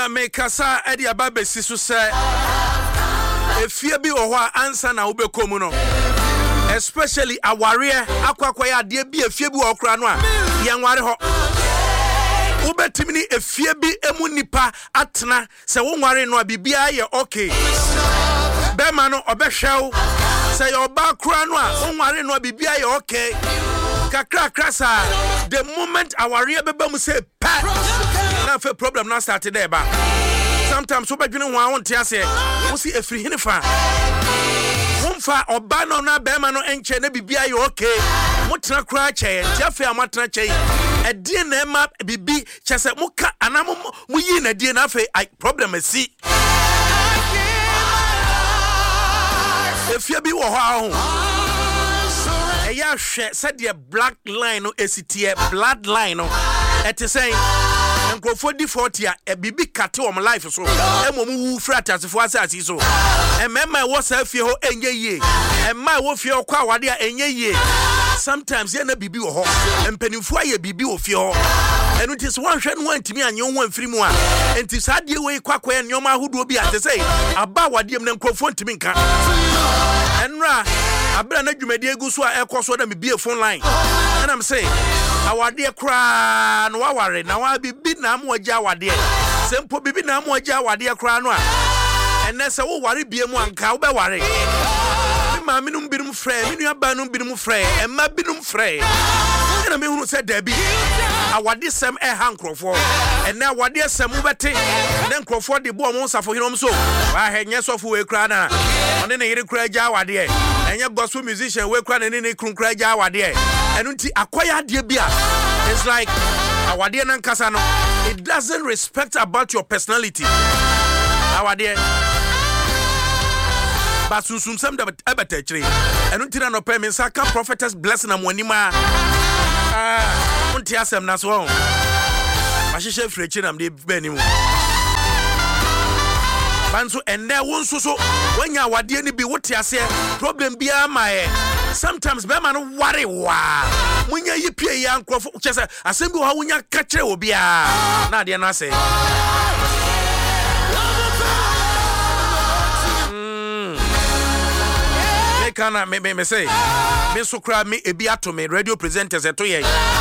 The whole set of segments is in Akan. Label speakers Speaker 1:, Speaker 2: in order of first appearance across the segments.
Speaker 1: na me kasa edi ababesi so se efie bi wo ho ansa na wobɛkomu no especially aware akwakwaya ade bi efie bi wo kra no a yenware ho wobɛtimi ni efie bi emu nipa atena se wo nware no bibia ye okay be ma no obɛhwew se yo ba kra no a wo nware no bibia ye okay kakra krasa the moment aware beba mu say pa na fe problem na start there ba sometimes so badwene ho a wonte ase wo si efiri hene fa wonfa oba no na be ma no enche na bibia ye okay motena kra che ntiafe amatena che edie na ema bibi chese muka anam mu yi na die na fe problem asi efia bi wo ho aho eya hwe said the black line no esitie bloodline no ete say enkrofo di 40 a bibi kate o life so emom wu fratasefo asasi so emema wo sa fie ho enye yie emma wo fie kwa wade a enye yie sometimes ye na bibi wo ho empanimfo aye bibi wo fie ho enu ti so wanhwe no antimi anye wo amfiri mu a enti sadie we kwakwa nyoma ahodo bi ate say aba wadiem na enkrofo ntimi nka enra abra na dwumadi egu so a ekoso na bibie phone line and I'm say awade kra no waware na wa bibi na am wagya awade sempo bibi na am wagya awade kra no a enne se wo ware bie mu anka wo be ware ma minum binum frɛ minu aba no binum frɛ emma binum frɛ na me hunu se dabi awade sem hankrofo enne awade sem wo bete na nkrofo de bo mo safo hinom so wa henye sofo we kra na one ne yire kra gya awade enye gospel musician we kra ne krun kra gya awade enu nti akoya de bia it's like awade na nkasa no it doesn't respect about your personality awade but some da ebetechire enu nti na no pay me saka prophetess blessing am wanima unti asem na so mahihye frechi nam de bani mu banso enne wonso so wanya awade ni bi wote ase problem bia mae sometimes be ma no ware wa munya yipie ya nkrofo chese asem bi wo wonya ka kire obi a na de na ase kana me say me so kra me ebi ato me radio presenters eto ye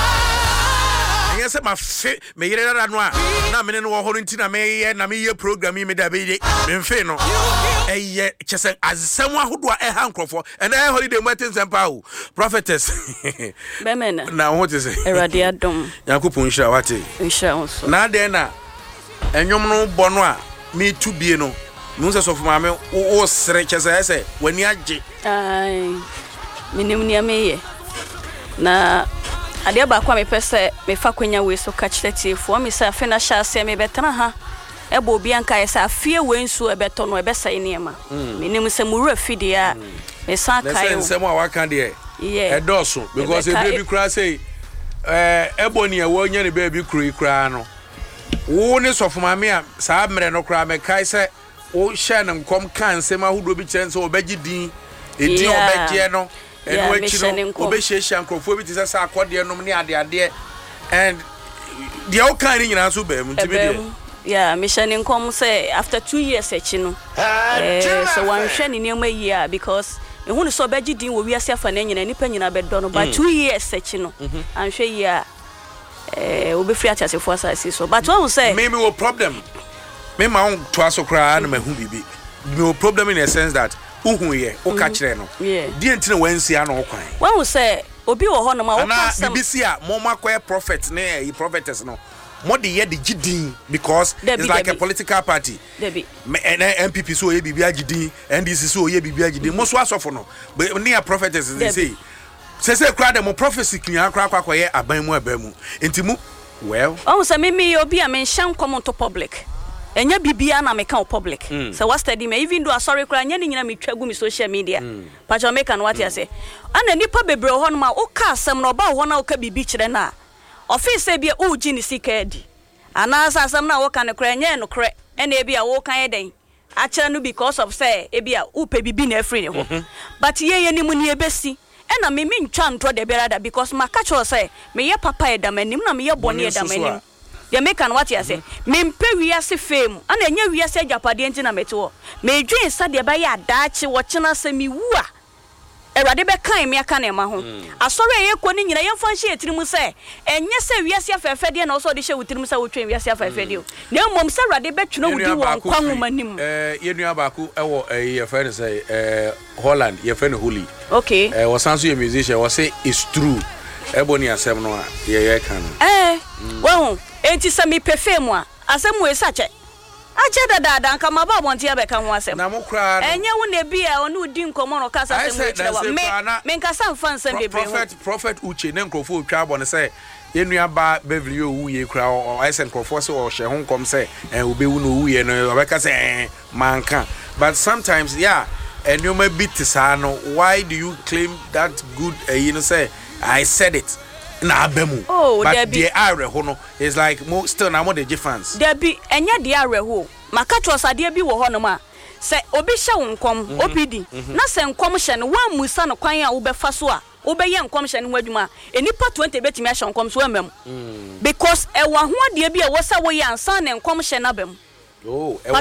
Speaker 1: enye se ma fe me yire dada no a na me ne no ho nti na me ye na me ye program me da be ye me fe no eye chese azsem ahodo a hankrofo and holiday martin sempa o prophetess
Speaker 2: be men
Speaker 1: na ho te say
Speaker 2: erade adom
Speaker 1: yakopon hira wate
Speaker 2: hira so
Speaker 1: na de na enwom no bo no a me tu bie no Nunsa so for me o sreche say wani age
Speaker 2: ai minim nia meye na ade ba kwa me pese me fa kwanya we so ka chiletifo me say afa na sha ase me betena ha ebo obi anka ye say afie we nsu ebeto no ebesai niema minim se muru afide a me san kai o
Speaker 1: se mo awaka de edoso because e baby kra say ebo ne wo nya ne baby kra no wo ne so for me a sa mere no kra me kai say o share nkom kan se ma hudo bi chense obegi din edi obegi no enu achi no obehihia nkrofo bi tise sa akode nom ne ade and the all kind nyina so ba mu ntimi
Speaker 2: yeah mission nkom say after 2 years achi no so wan hwe ne nema yi because ehunu so obegi din wo wiase afa na nyina nipa nyina bedo no but 2 years achi no an hwe yi obefri atasefo asase so but one say
Speaker 1: maybe wo problem me ma on to asokra na mahu bibi no problem in the sense that uhu ye o ka kire no die ntina wansi ana okwan
Speaker 2: wan say obi wo ho no ma wo ka
Speaker 1: sam bibisi a mo makoye prophet na e prophetess no mo de ye de gidin because it's like a political party MPP so ye bibi agidin NDC so ye bibi agidin mo so asofo no near prophetess they say kra dem prophecy knya kra kwakoye aban mu entimu well
Speaker 2: say me obi a mention come to public enya bibia na meka o public so what study me even though sorry kra nya ni nyina me twagu me social media pacho make an what you say ana nipa bebre ho no ma o ka asem na oba ho na o ka bibi kire na office e bia o gi ni sika adi ana asem na wo ka ne kra nya no kre ena e bia wo kan eden a kire no because of say e bia o pe bibi na afri ne ho but ye ni mu ni ebesi ena me ntwa ntro de berada because maka cho say me ye papa edam anim na me ye boni edam anim ya meka no what ya say me mpe wiase fame ana enya wiase agapade nti na meto me dwen sa de ba ya daache wo kyena sami wu a Erade be kan me aka na ma ho asore ye ko ni nyina ye fa hye etirimu se enye se wiase afefe de na so de hye wutirimu se wotwen wiase afefe de na mmom se erade be twena wudi won kwanwomanim
Speaker 1: ye nua baako ewo ye fa ne say Holland ye fa ne Holy
Speaker 2: okay
Speaker 1: wo sanso ye musician wo say it's true eboni asem no a ye kan
Speaker 2: wo enti se me perfume a asem we sache ache dada nka maba bonte abeka ho asem
Speaker 1: na mo kra
Speaker 2: enye wo na bia ono udi nkomo no kasa asem we kire wa me nka sam fan sam bebre
Speaker 1: prophet Uche ne nkrofo twa abo ne say yenua ba Beverly owu ye kra o ise nkrofo se o hye ho nkom se obewu no owu ye no abeka se manka but sometimes yeah enuma bit sa no why do you claim that good you know say I said it na abemu but the areho no is like mo still na mo the fans
Speaker 2: there be enya the areho maka trosade bi wo ho no ma se obi hye wonkom opidi na se nkom hye no wan musa no kwan a wo befa so a wo be ye nkom hye no adwuma enipa 20 betimi hye nkom so amam because e wa ho ade bi a wo sa wo ye ansan na nkom hye na bam
Speaker 1: oh e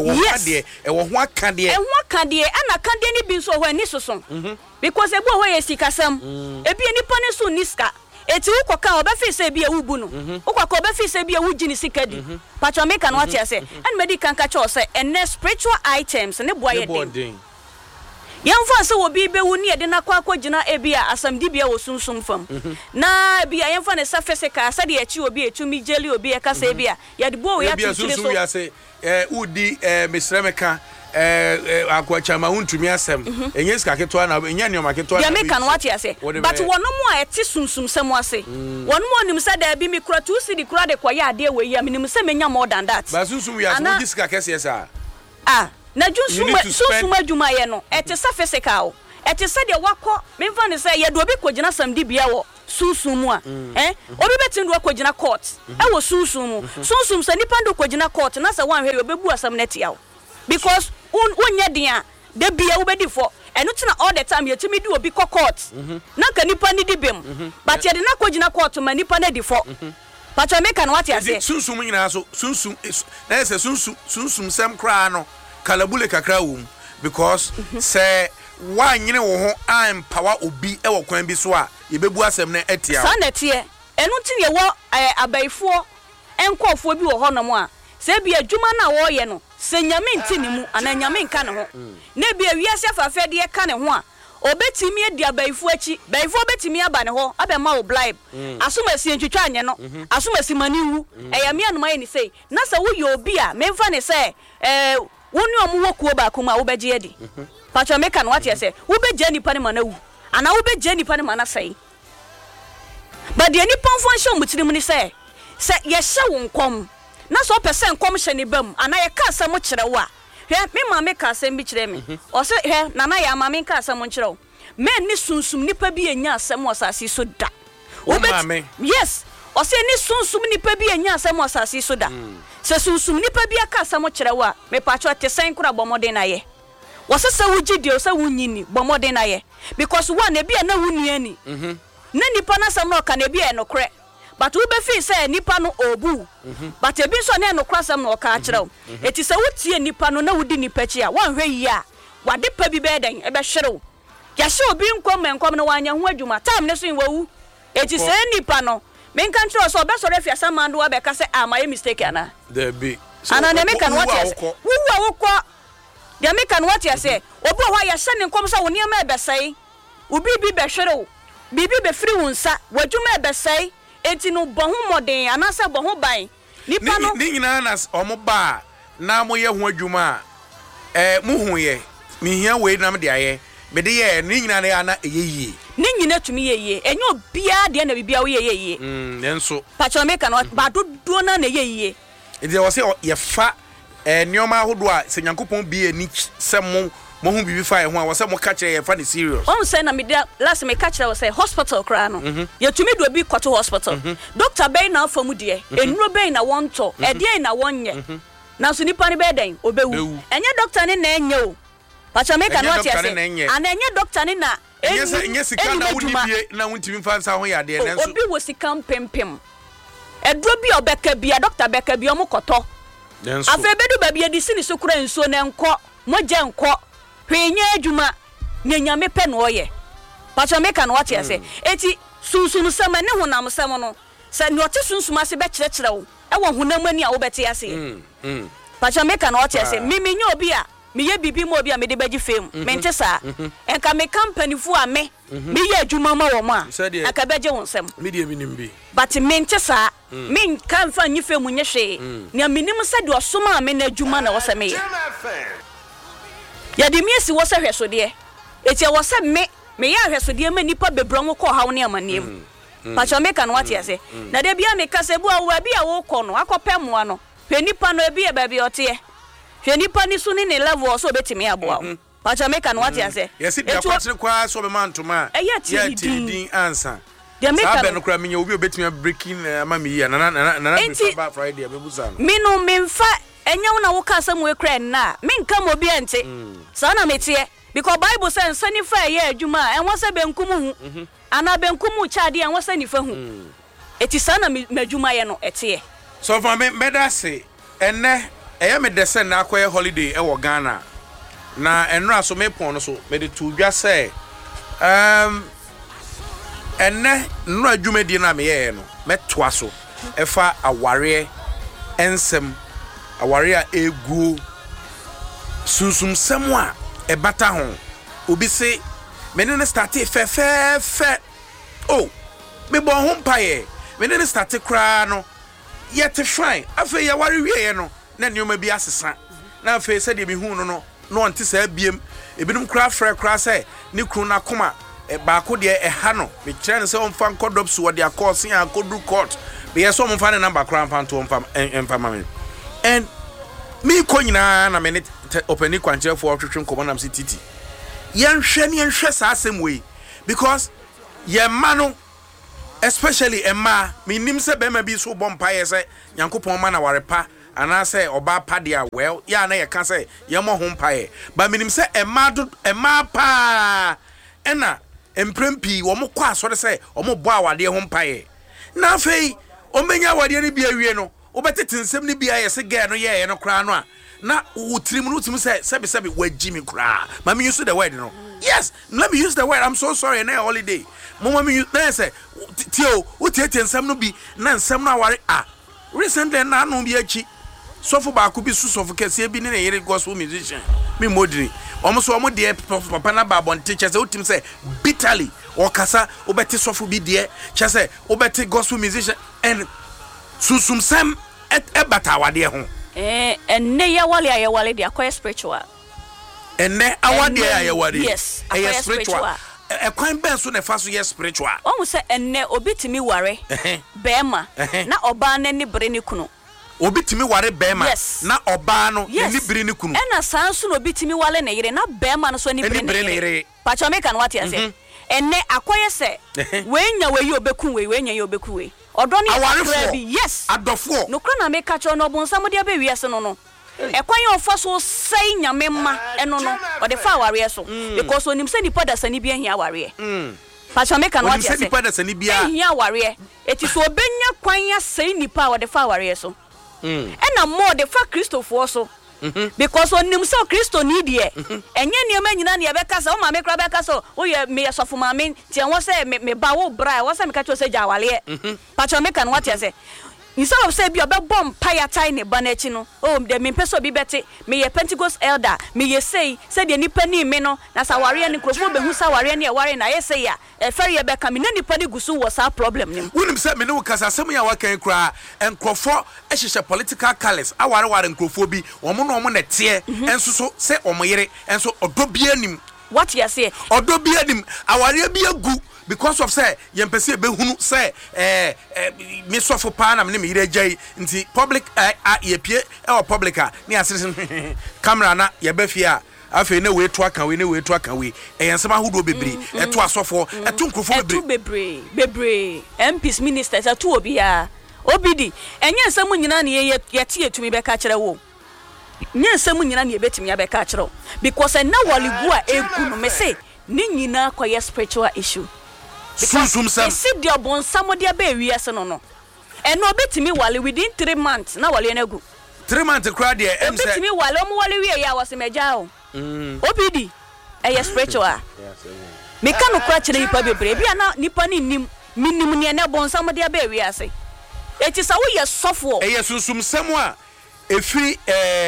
Speaker 1: wo ho aka de
Speaker 2: ana ka de ni bi so ho ani soso because e bo ho ye sikasam ebi enipa ne so niska eti ukoka obefi se bia wubu no ukoka obefi se bia wugini sikadi patwa meka no ati ase and medical kan ka say ene spiritual items ne boye den yemfa se wo bi be wu ne de na kwa kwagina ebia asamdi bia wo sunsum fam na bia yemfa ne surface ka asa de achi obi etumi jeli obi e ka se bia ya de bo ya tire so
Speaker 1: ya se udi mesremeka akwachama untumi asem enye ska keto na enye ne maketo
Speaker 2: na ya meka no ati ase but wono mo a eti sunsum sem ase wono mo nim se da bi mi kura 2 cedi kura de kwaye ade we ya minim se menya more than that
Speaker 1: ba sunsum ya so diska kese esa
Speaker 2: na sunsum adwuma ye no eti sa physical eti se de wakọ memfa ne se ye do obi kogina samdi bia wo sunsum mu a obi betin do kogina court wo sunsum mu sunsum se nipa do kogina court na se wan hwe obebu asam na tia wo because unya dia de bia wo bedi for eno tina all the time yetimi di obi court na ka nipa ni di bem but ye de na kogina court ma nipa na di for patwa meka no what ya say
Speaker 1: sunsum nyina so sunsum na say sunsum sem kra no kalabule kakra wum because say wanyene wo ho empower obi e wo kwan bi so a ye bebu asem na etia
Speaker 2: sa na tie eno tin ye wo abaifo enkofo bi wo ho no mo a se bia adwuma na wo ye no se nyame nti ne mu ana nyame nka ne ho na bia wiase afafɛ de ka ne ho a obetimi edi abaifo achi baifo obetimi aba ne ho abema wo bribe asomasi ntwitwa anye no asomasi maniwu eyame anoma ye ni sei na se wo ye obi a memfa ne se woni omu wokuo ba kuma wo beje edi patwa meka no what you say wo beje nipa ne manawu ana wo beje nipa ne manasai but de nipa function mutirim ni se ye hye wo nkom na so pese nkom hye ne bam ana ye ka asem kire wo a hwe me ma me ka asem bi kire me o se hwe nana ya ma me ka asem kire wo men ni sunsum nipa bi enya asem osasi so da yes o se ni sunsum nipa bi enya asem osasi so da se sunsum nipa bi aka asem kire wo a me pa cho te sen kura bomoden na ye wo se wugidi o se wunyini bomoden na ye because one e bi na wuni ani na nipa na asem no ka na bi e no kre but we be feel say nipa no obu but e bi so na no kwasam no ka akire wo eti se wutie nipa no na wudi nipa chi a wan hwe yi a wade pa bi be den e be hwere wo ya hye obi nkom no wanya ho adwuma time ne so nwawu eti se nipa no men kan tro so be so refia samando wa be ka say am I mistake ana
Speaker 1: there be
Speaker 2: ana na me kan what yes wuwu a wokọ ya me kan what yes say obi ho ya hye ne nkom so wo niam e be sai obi bi be hwere wo bibi be firi wo nsa wadwuma e be sai enti no bohu moden anase bohu ban nipa no
Speaker 1: ni nyina na omo ba na mo ye ho adwuma mu hu ye mi hia we na me de aye me de ye ni nyina na ana eyeye
Speaker 2: ni nyina tumi yeye enyo bia de na bibia wo yeye
Speaker 1: nenso
Speaker 2: patcho me kan ba dodo na yeye
Speaker 1: enti wo se ye fa nioma hodo a se Nyankopon bi ani se mo hu bibi fa ye ho a wo se mo ka kire ye fa ni serious
Speaker 2: on say na me last me ka kire wo say hospital kra no ye tumi do bi kwato hospital doctor be na afamu de enuro be na wonto e de na wonye na so nipa ni be den obewu enye doctor ni na enye o patcho me kan what you say ana enye doctor ni na
Speaker 1: enye sika na woni bie na wontimi fa nsa ho ya de nenso
Speaker 2: obi wo sika pempem edro bi obeka bia doctor beka bia mo koto afa bedu ba bia di sini so kura nsuo na enko moje enko hwenye adwuma na nyame pe no oye pacho meka no wate ase eti sunsun sama ne honam sam no se ne ote sunsum ase be kyerɛkyerɛ wo e wo honam ani a wo bete ase pacho meka no wate ase mi nya obi a me ye bibi mo obi a me de bagi fam me nte saa enka me company fu a me ye adwuma ma wo ma aka beje wo nsam
Speaker 1: me de minim bi
Speaker 2: but me nte saa me kan fa nyi fam nye hwe ne minim se de osoma me na adwuma na wo se me ya de mi esi wo se hweso de eti wo se me ya hweso de ma nipa bebron ko hawo ne amanem pacho meka no wate ase na de bia me kase bu awu bia wo kɔ no akɔpɛ moa no hwe nipa no bia ba bia ote hwe nipa ni so ni ne level so betimi aboa pacho meka no wate ase
Speaker 1: yes bia kwakyere kwa so be mantoma
Speaker 2: ya
Speaker 1: tin answer
Speaker 2: de meka
Speaker 1: no kra menya obi obetimi breaking ama me ya na be Friday abebusa no
Speaker 2: me no memfa enyawo na wo ka asem we kra na me nka mo bia nte so na metie because Bible says sani fa ye adwuma en wose benkum hu ana benkum chade en wose ni fa hu eti sana madwuma ye no ete
Speaker 1: so for me meda say enne eye me de say na akoye holiday e wo Ghana na enra so me pon no so me de tu dwa say enne no adwuma di na me ye no metoa so efa aware ensem aware a egu sunsum semwa ebata ho obi se menene start fe oh me bon ho mpaye menene start kra no yet fine afa ya ware wie no na neoma bi asesa na afa se de bi hu no onte sa biem ebinum kra kra se ne kru na koma ba ko de ha no me kire ne se on fa nkodop so de akose ya kodu court be yes on fa ne number kra fa to on fa mame and me ko nyina na me ne openi kwanche for twetwen komonam si titi yenhwe sa asem we because ye ma no especially emma minim se be ma bi so bompaye se yankopon ma na warepa ana se oba pa dia well ya na ye ka se ye mo ho mpaye ba minim se emma pa ena emprempi wo mo kwa so de se wo mo bo awade ho mpaye na fei o menya awade ni bia wie no obetete nsem ni bia ye se ge no ye no kra no a na utrim no utim say sebi wagimi kra mama use the word no yes let me use the word I'm so sorry na holiday mama me na say tio utete nsem no bi na nsem no aware recently na no bi achi sofo ba ko bi su sofo kese bi ne yere gospel musician me modri omo so omo de papa na ba bon teacher say utim say bitterly o kasa obeti sofo bi de che say obeti gospel musician and susum sam ebata wade ho
Speaker 2: enne ya wale dia kwa spiritual
Speaker 1: enne awade ya wale
Speaker 2: yes
Speaker 1: spiritual kwan ben so na fa so yes spiritual
Speaker 2: o se enne obitimi ware bema na oba na ni bere ni kunu
Speaker 1: obitimi ware bema na oba no ni bere ni kunu
Speaker 2: ena sanso no obitimi wale na yire na bema no so ni bere ni yire pacho meka no wate ase enne akoye se wenya we yi obeku we wenya yi obeku we odoni awarebi yes
Speaker 1: adofo
Speaker 2: no kra na meka cho no bonsam dia be wiase no ekwan ye ofo so sei nyame ma eno no o de fa aware so because onim se nipa da sani bia hia aware pacho meka no wate ase
Speaker 1: nipa da sani bia
Speaker 2: hia aware eti so obenya kwan ya sei nipa o de fa aware so ena mo de fa Christopher so because onim so Christo ni de enye niam nyina ne be kasa o ma me kra be kasa o ye me yesofo ma me tie won se me ba wo bra wo se me ka cho se jawale pacho me kan what you say instead of say bi obebom paya tai ne ba na chi no o de me peso bi bete me ye Pentecost elder me ye say de nipa ni me no na saware ne krofo be hu saware ne e ware na ye say ya e fere ye be ka me na nipa ni gusu wo sa problem nim
Speaker 1: wonim say me ne wo kasa asem ya wakan kra enkrofo e hyehyɛ political colours aware enkrofo bi omo no omo na tie enso so say omo yere enso odo bi anim
Speaker 2: what you say
Speaker 1: odo bi anim aware bi agu because of say yempese be hunu say me sofo pa na me yire jai nti public ye pie e public a ne asese camera na ye ba fie afi na we to aka we na we to aka we eyensem ahodo bebre eto asofo eto nkrofo
Speaker 2: bebre MPs ministers eto obi a obidi enye nsem nyina na ye tie etumi be ka kire wo nye nsem nyina na ye betimi ya be ka kire because na waligu a egu no me say ni nyina kwye spiritual issue
Speaker 1: susum sam
Speaker 2: isi de obon samode be wiase no and no betimi wale within 3 months na wale na gu
Speaker 1: 3 months crowd there em say
Speaker 2: betimi wale omo wale wi ya was meja o obidi e spiritual me ka no kra kire nipa bebre bia na nipa ni nim minim ne na bonsam de aba wi ase eti sa wo ye sofo
Speaker 1: e ye sunsum sem a efiri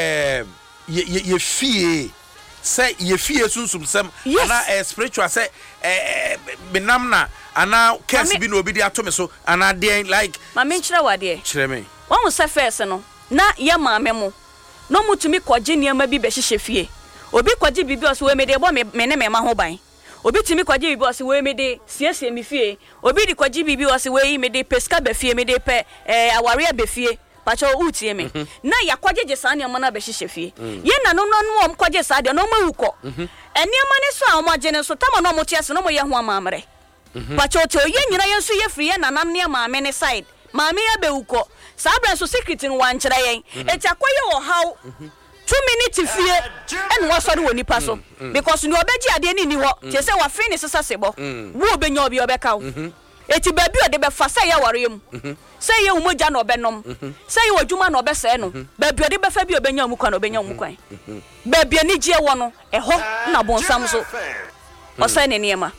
Speaker 1: ye fie say ye fie sunsum sem ana spiritual say benam na ana case bi no obi de atome so ana dey like
Speaker 2: mama nchira wade
Speaker 1: kire me
Speaker 2: won se first no na ye maame mo no mutumi kwaje niam bi be hyehye fie obi kwaje bibi o so we me de bo me ne me ma ho ban obi timi kwaje bibi o so we me de siesie me fie obi di kwaje bibi o so we me de peska be fie me de pe aware be fie pacho utie me na ya kwaje je sa niam na be hyehye fie ye na no om kwaje sa de no ma wuko eniam ne so a omo je ne so tama no mo tiase no mo ye ho amamre pacho to ye nyina ye so ye fie na nam ne maame ne side maame ya be wuko sa abran so secret no wan kire yen eti akoye wo haw 2 minutes fie en wo so de woni pa so because no obeji ade ni ho tie se wa free ni sesa sebo wo obenya obi obeka wo eti baby ode be fa say ya ware mu say ye umoja na obenom say ye wadwuma na obese no baby ode be fa bi obenya mu kwa na obenya mu kwan baby ani je wo no eho na bonsam so o say ne niema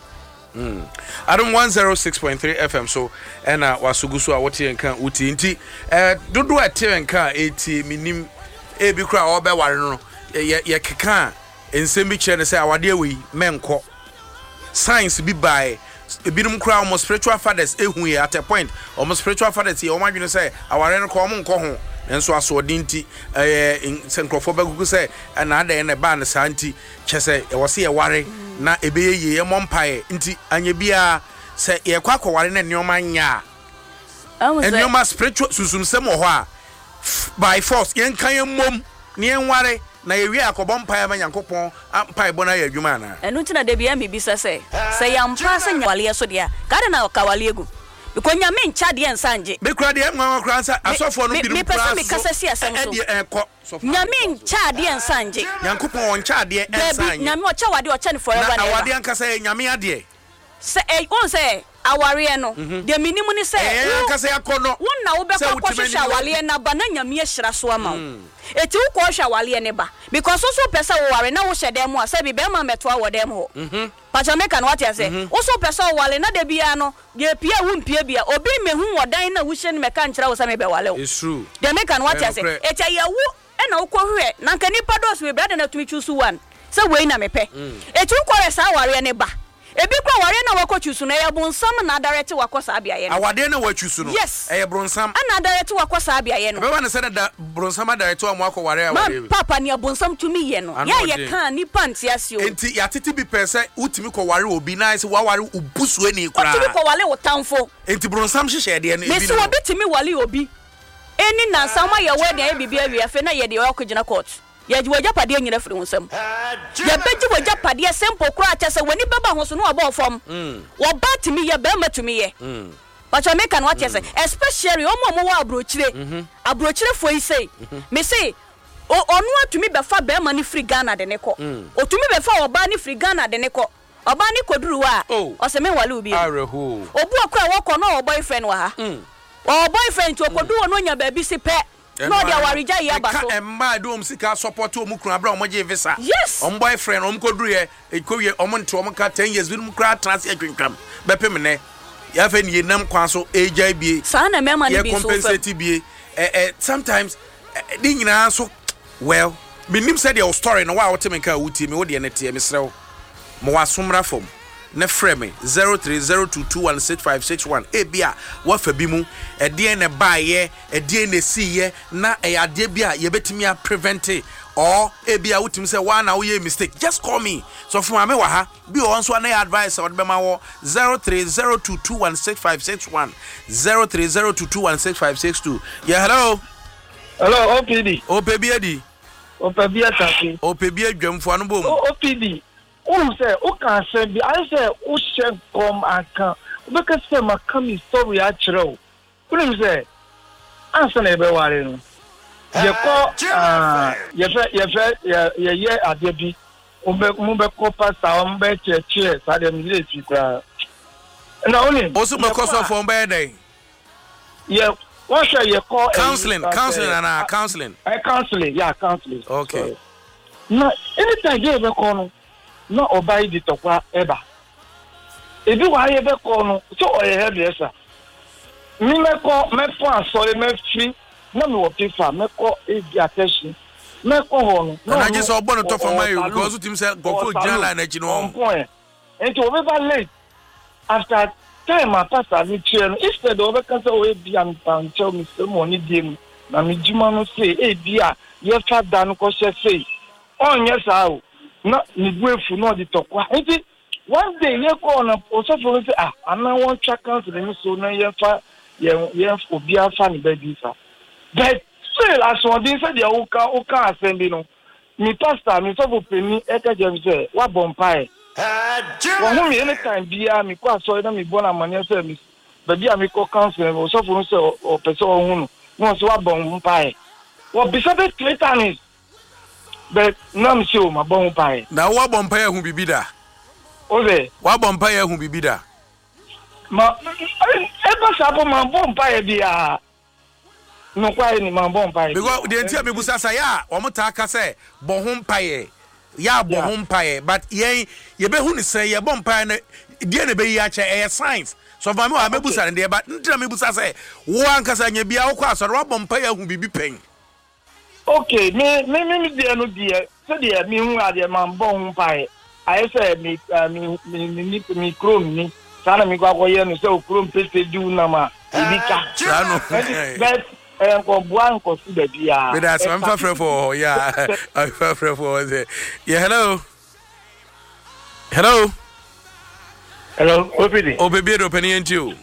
Speaker 1: Adam 106.3 FM so ena wasugusu a wote enka uti nti dodo ate enka eti minim ebi kura obe ware no ye keka ensem bi kire ne say awade awi menko science bi by ebinum kura almost spiritual fathers ehu ye at a point almost spiritual fathers ye o madwene say aware no ko mo nko ho enso aso odinti senkrofo bagugu say na ada ne ba ne santi chese e wose ye ware na ebeye ye mompae nti anye bia se ye kwakoware na neoma nya neoma spiritual susumsem ho a by force yen kan mom ne yen ware na ye wi akobompae ma nyankopon ampae bona ya adwuma na
Speaker 2: enu tina de bia mebisa se ya mpa se nyawale so dia kada na kawale egu because nyame ncha de ensanje
Speaker 1: be kura de nwa kura nsa asofo no biru kura
Speaker 2: me kasa si asem so nyame ncha de ensanje
Speaker 1: nyankopon on ncha de ensanje
Speaker 2: nyame o cha wade o cha ne forever
Speaker 1: na wade ankasa nyame ade
Speaker 2: se on se aware no de minimu ni se
Speaker 1: ankasa yakono
Speaker 2: won na wo be kwa hwehwe awale na ba na nyame ahyira so ama eti wo kwa hwehwe awale ne ba because so pesa wo ware na wo hyede mu a se bi be ma meto awode mu ho pacha meka no what you say wo so pesa wo wale na de bia no ye pia wo mpia bia obi mehu wodan na wo hye ne meka nkyira wo se me be wale wo
Speaker 1: it's true
Speaker 2: de meka no what you say etia ye wo na wo kwa hwe na nka nipa dos we brother na tumi choose one se we na mepe eti wo kwa sa ware ne ba ebi kwa ware na wako chusu na ya bonsam na direct wako sa abia ye no
Speaker 1: awade na wa chusu no e bronsam
Speaker 2: ana direct wako sa abia ye no
Speaker 1: be wan say da bronsam direct wa mo akọ ware awade
Speaker 2: papa ne bonsam tumi ye no ya ye kan ni panti asio
Speaker 1: enti ya titi bi pese utimi ko ware obi na say wa ware ubusu ani kura
Speaker 2: utimi ko wale wotamfo
Speaker 1: enti bronsam hyehyɛ de no ebi no
Speaker 2: me so obetimi wale obi eni na sama ye we de bibia wi afa na ye de wakogina court ya jiwaja pade nyina firi wonsam ya beji waja pade simple kura cha se woni baba ho so no aba ofom wo batimi ye ba matumi ye but I make an what you say especially omo wa abrochire fo yi say me say onu atumi be fa be ma ni free Ghana de ne ko otumi be fa oba ni free Ghana de ne ko oba ni koduru wa o se me wale obi
Speaker 1: arehu
Speaker 2: obu akura wo ko no boyfriend wa ha o boyfriend to kodu wo no nya ba bi si pe no dia warija ya baso
Speaker 1: emma do sika support o mu kura bra o mo je visa
Speaker 2: yes
Speaker 1: on boyfriend o mo koduru ye ekowie o mo nto o mo ka 10 years bi mu kura trans atwintwam be pe me ne ya fa ni yenam kwan so AJBA
Speaker 2: sa na mema ni bi so
Speaker 1: compensate bi sometimes di nyina so well minim said your story no wa wote me ka wuti me wo de ne tie me srew mo wasomra fom ne frame 0302216561 ebia wa fa bi mu de ne baaye de ne siye na ade bia ye betimi a prevent or ebia wutim say wa na wo ye mistake just call me so from me wa ha bi on so na advice or be ma wo 0302216561 0302216562 yeah hello
Speaker 3: OPD
Speaker 1: OPB adi
Speaker 3: OPB ataki
Speaker 1: OPB adwamfo anu bom
Speaker 3: OPD say o can say bi I say o share come aka because say ma come story a chiro o say answer na be ware no ye ko ye ade bi o be ko pastor o be church sa dem dey fi kra na only
Speaker 1: o so be ko so for be dey
Speaker 3: yeah, what shall you call
Speaker 1: counseling? Counseling.
Speaker 3: Yeah, counseling.
Speaker 1: Okay.
Speaker 3: Now, anytime you ever call, no obey the talk ever. If you are ever call, so I have yes, sir. Me call, me phone, sorry, me free. No, me what if I me call attention. Me call on.
Speaker 1: No, I just saw one top of my because it himself go for jail and you know.
Speaker 3: Point. And to over late after time I pass a chair instead of a cancer way be and tell me some money dim. Na me juma say, hey dear, you have done because say, oh yes, how not me grateful no the talk. One day you call on also for say I'm not one track counseling so no you for be a funny baby. But still as one day said the oka assembly no. Me pastor me so for me eka jam say what bompire. Well, me anytime be me kwa so na me born amanya say me baby me call counsel so for say or person hu no so what bompire. What be say 3 times. But no me show my bompire.
Speaker 1: Na what bompire hu bibi da?
Speaker 3: Ose.
Speaker 1: What bompire hu bibi da?
Speaker 3: Ma eba sabo ma bompire dia. No kwa ni ma bompire.
Speaker 1: Because the entire me busa say ya o mota aka say bompire. Ya bompire but ye be hu ni say ye bompire na die na be yi ache e science. So for me wa mebusa ne but ntra mebusa say wo ankasa nya bia wo kwa so wa bompire hu bibi pen.
Speaker 3: Okay, me dia no dia. So dia me hu ade ma bompire. I say me chrome ni sana mi kwa ye no say chrome peste du na ma ibika. But ko buan ko su da bia.
Speaker 1: But that's I'm for yeah. I'm for yeah, hello. Hello,
Speaker 3: Opidi.
Speaker 1: Oh baby, open into you.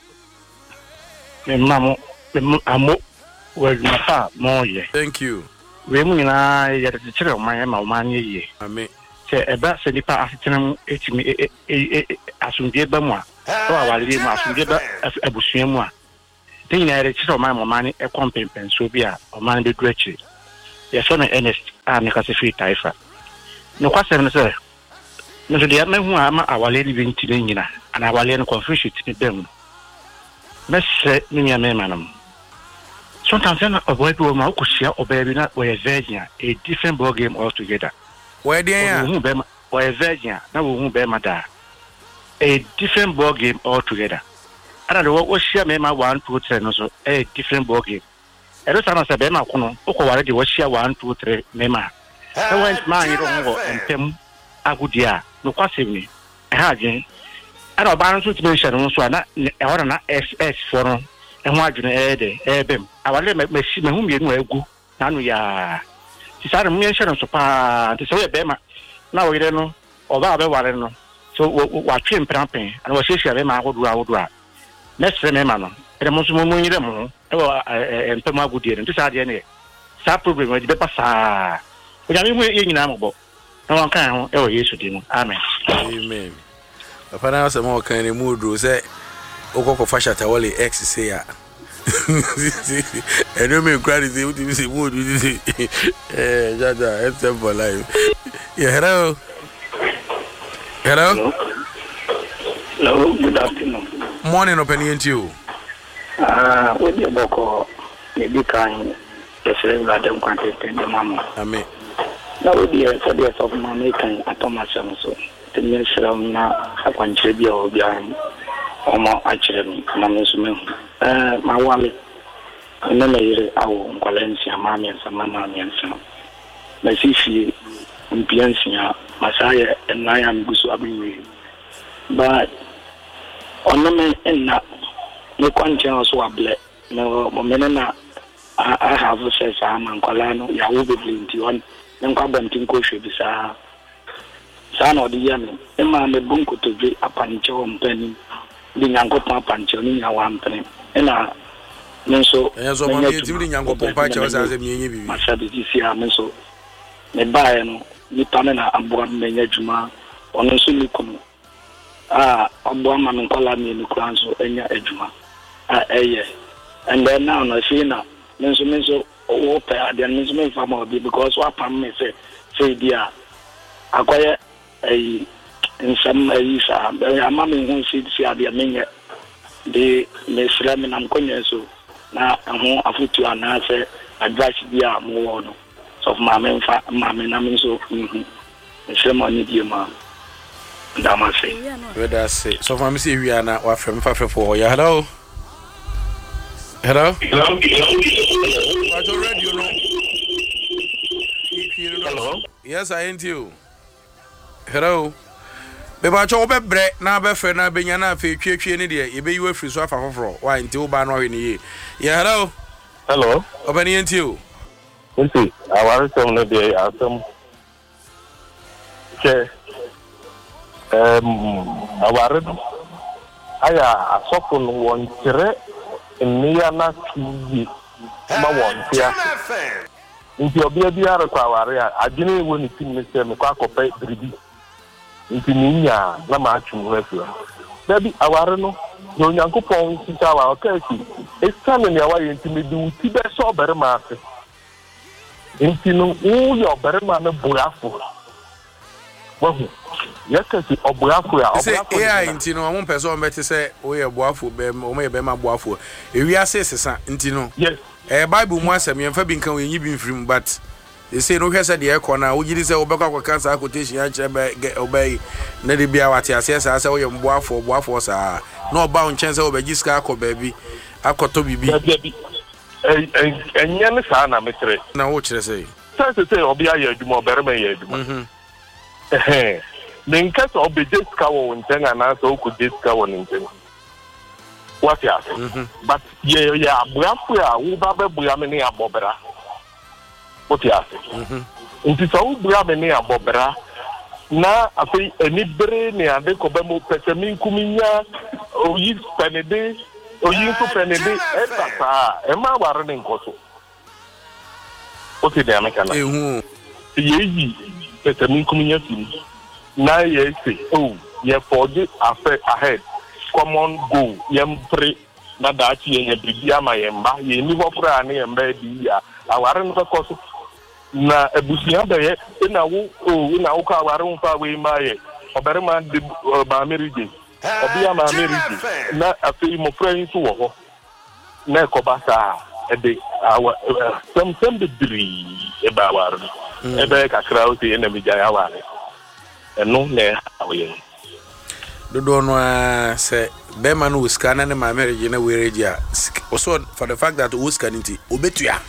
Speaker 3: Me mamo, amo we mata mo ye.
Speaker 1: Thank you.
Speaker 3: We mu na ya de chere o man ma o man ye.
Speaker 1: Amen.
Speaker 3: Se eba se nipa asetenam etimi asundie ba mu a. So awale mu asundie ba abusua mu a. Thing na re chere o man e kompempen so bi a o man be duachi. Ye so na Ernest a me ka se free taifa. No kwasem ne se no de ma hu ama awale ni binti ne nyina ana awale no confusion ti dem. Mese ni nya me manam. Sometimes a boy will not share or baby not where a virgin, a different ball game altogether.
Speaker 1: Where they
Speaker 3: or a virgin, now we won't bear my dad. A different ball game altogether. I don't know what was share me my 1, 2, 3, also a different ball game. I don't know if I'm going to already was share 1, 2, 3, Mema. I went mine and them a good year, no question me. I had I don't balance with me, so not SS for. And why do you I will let me see whom you know go. Nanu ya. Tisara mention so pa to say bema. Now we don't know or no. So what trim pramping and was share ma go do. Next remember. And most moon you them and Pema good year and to say any. Sa problem with the passa. We are in Amabo. No one can ever use it. Amen.
Speaker 1: Amen. Papa now some more kind of mood say Oko fashion tawali X say ya. And you may cry say what you say mood you say. Jaja, it's for life. Yeah, hello. Hello.
Speaker 4: Hello, good afternoon.
Speaker 1: Morning opinion to you.
Speaker 4: With your boko, maybe kind yesterday we had them contact the mama.
Speaker 1: Amen.
Speaker 4: Now with the for the of my kind at Thomas so. The minister na akwanchebia obian omo achirem na mesume ma wale na meyire awo nkwalensia mamiensa mamiensa na sifi mpiansia masaya enaya mgusu abinwe but onome enna me kwanchen so able no momenna I have said sama nkwalano ya wo beblinti on nkwabamtin ko hwebisa sana odi yami ema me bunko to be apanche o mpani di nyankopon apanche ni nya wa mpani ena menso
Speaker 1: enso ma me timi di nyankopon pache o say me nyi bibi
Speaker 4: masabi di sia menso me bae no ni tane na aboa me nya djuma ono so ni kono aboa ma me kola me ni kwanso enya adjuma eye and then now no see na menso o pe adian menso me fama obi because what pam me say dia akoye in some amami who see the menye de mesrami nam konye so na ho afutu anaasɛ advice bi a mo wɔ no so maame na me nso nsɛm ani die ma ndamase
Speaker 1: weda say so maame say wi ana wa frem fa frefo ya hello Hello? What's your radio no? Hello? Yes, I ain't you. Hello? Beba cho be bre na be fe na be nya na fe twetwe ni de e be you afri so afa foforo why nti wo ba no hwe ni ye. Yeah, hello?
Speaker 5: Hello?
Speaker 1: Obani ain't you.
Speaker 5: Nti, aware som no de asom. Che aware aya asofo no won kire Nia na TV ma wontia nti obia biara kwa ware a adwene wo ni tim ne se me kwa kopa bribi nti ninya na ma atwum afia dabi aware no no nyankopon sisa wa okasi esane ne awaye nti me du ti be so bere ma ase nti no wo yo bere ma na burafo wahu yakasi obuafo ya obuafo
Speaker 1: ya nti no mo pese o meti se o ye boafo be o me be ma boafo ewi ase sesa nti no
Speaker 5: yes
Speaker 1: bible mu asem yemfa bi nkan yenyi bi mfrim but they say no hwese de ekọ na ogiri se obekwa kwa cancer quotation ya kire be obey na de bia wate ase sa se o ye boafo sa na oba on chen se obegi ska akọ baby akoto bibi
Speaker 5: enya ne sa na metre
Speaker 1: na wo kire se
Speaker 5: se obia ya adwuma oberema ya adwuma Then case of the discover in Tenga and also could discover in Tenga. What you say? But yeah, Buafia, Ubabe Buamini Bobera. What you say? It is all Buamini Bobera. Na I say any brain and the Cobemo Pesamin Cuminia or you Penede or you to Penede, Emma Warren Coso. What is the American? Ye, Pesamin Cuminia. Now you say, oh, you forget ahead. Common go, you pray. Na dachi yenye bidia mayemba, ye ni wofra ani emba biya. Awaren fa koso. Na ebusia be na wo na wo ka awaren fa we maye. Obere man de ba merije. Obia ma merije. Na afei mo friend so wo ho. Na ekobasa ede awa some bidri e ba awaren. E be kakra o se na mijaya awaren. No ne awe
Speaker 1: dodo no say be man wo scan na ma marriage na we regia also for the fact that wo scan nti obetua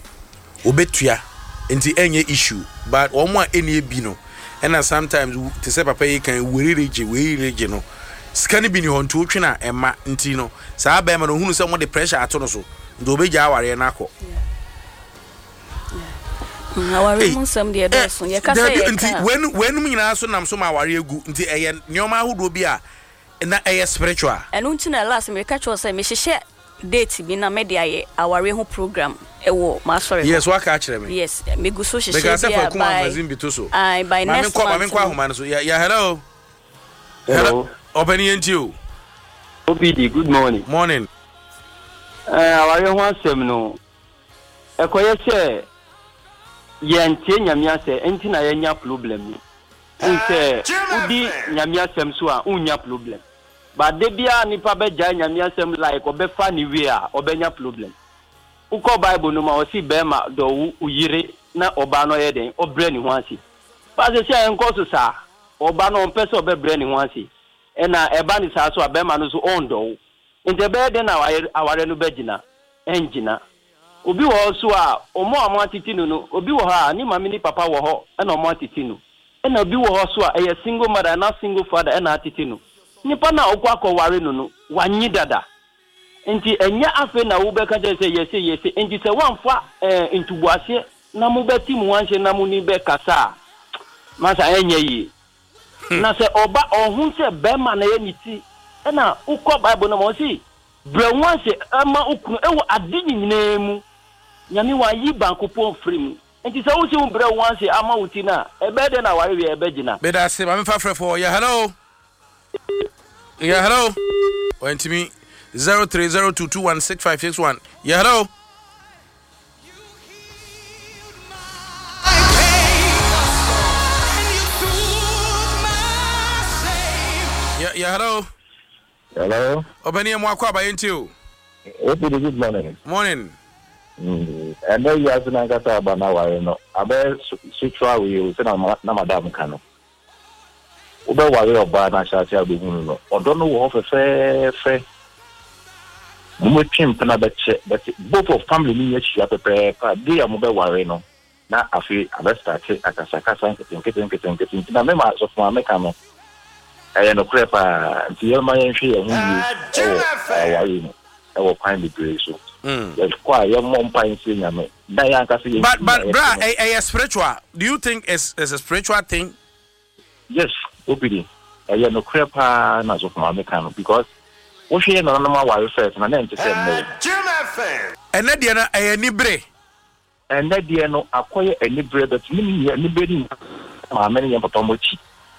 Speaker 1: nti enye issue but omo a eni ebi no and sometimes to say papa you can we regie no scan bi ni ho nti otwe na ema nti no saa be man no hunu say mo the pressure ato no so ndo obegia aware na akọ
Speaker 2: aware mun sam de edoso ye ka say
Speaker 1: nti when nyina so nam so ma aware egu nti eye neoma ahodo bi a na eye spiritual
Speaker 2: enu nti na last me ka cho say me hyehyɛ date bi na media ye aware ho program ewo ma sorry
Speaker 1: yes wa ka kire me
Speaker 2: yes me gu so hyehyɛ
Speaker 1: because for kuma magazine bi to so
Speaker 2: by next month
Speaker 1: me kwa homa no so ya hello open you
Speaker 6: OPD good morning aware ho asem no ekoye se yentie nyamia se enti na yenya problem nse udi nyamia sem so a unya problem ba de bia nipa be ja nyamia sem like obefa ni we a obenya problem uko bible no ma o si be ma do uyire na oba no ye den obre ni ho asi ba se sia enko so sa oba no pese obebre ni ho asi e na eba ni sa so abema no so ondo nte be de na aware no begina engina obi wo so a omo amatitinu no obi wo ha ni mama ni papa wo ho e na omo atitinu e na obi wo ho so a e single mother na single father e na atitinu nipa na okwa akọware no wanyi dada nti enya afe na wo be ka je say yes nti se wanfa ntubuase na mo beti mu wanhye na mo ni be kasa masa enya yi na se oba ohun se be ma na ye niti e na ukọ bible no mo si bre wanhye ama ukunu ewo adini nyina mu nyame wa yi bankopo free nti se wo si bre wanhye ama wuti na ebe de na ware ebe gina
Speaker 1: be da se ma me fa frefo ya hello went to me 0302216561 yeah hello yeah hello
Speaker 5: hello
Speaker 1: obani mo akwa ba yenti o
Speaker 7: Good morning.
Speaker 1: Morning.
Speaker 7: And then you have to know about now. I bet Sutra will say, Madame Cano. Ube worry about Nasha, or don't know what a fair. We came to another check, but both of family needs you prepare. They are mobile worry no. Now I feel I best start at a Saka getting. Now, members of my mechanic. I am a crapper until my entry and I will find the grace. There's quite young mom pine senior. But,
Speaker 1: bra, a spiritual. Do you think it's a spiritual thing?
Speaker 7: Yes, OPD. I am no crapper as of my mechanic because what she ain't no more first, and then to say no.
Speaker 1: And that dinner, a nibre.
Speaker 7: And that dinner, no, acquire a nibre that meaning anybody. Many young Potomochi.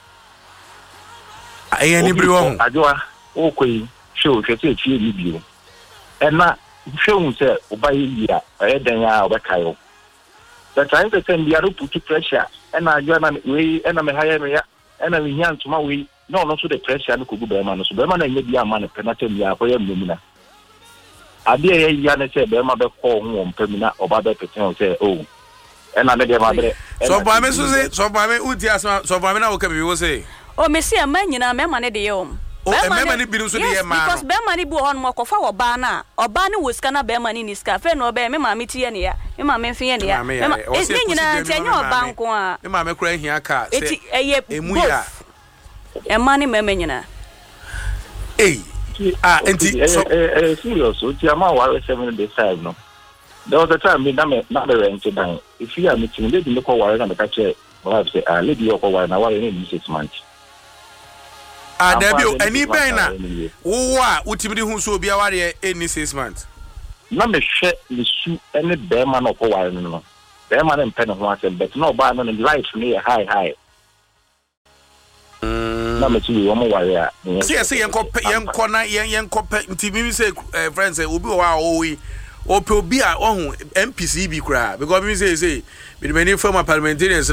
Speaker 1: Everyone,
Speaker 7: I do okay. Show you. And not show say by year, I then over Kyle. The time to send the other put pressure, and I join way, and I'm a higher, and I'm young to my way. No, not to the pressure, and could be Berman, so Berman and maybe a man of Penatania for your Lumina. I dear Yana said, Berma call home, Permina, or Baba Petan say, oh, and I made a mother.
Speaker 1: So by me, so by me, Utias, so by me, now can you say?
Speaker 2: Oh, Messi, a man, you know, Mamma de Yom. Because Bermani bu on Mokofa or Bana, or Bani was Cana Berman in his cafe, no bear, Mamma Mitiania, Mamma Fiania, it's in your bank.
Speaker 1: Mamma crying here, car,
Speaker 2: a money memena.
Speaker 1: Eh, and
Speaker 7: serious, which I'm all 7 days. No, there was a time we not the rent to dine. If you are meeting, they look over and the catcher, or say, a lady of a while, now in 6 months.
Speaker 1: Debut any banner. Oh, ultimately, who so be our any 6 months.
Speaker 7: Number share the shoe any bearman of a while. No, bearman and pen of one, but no banner in life near high. Number 2, one more warrior.
Speaker 1: See, young corner, young copper, TV say, friends, will be our way. Or be our own MPCB cry because we say, with many former parliamentarians.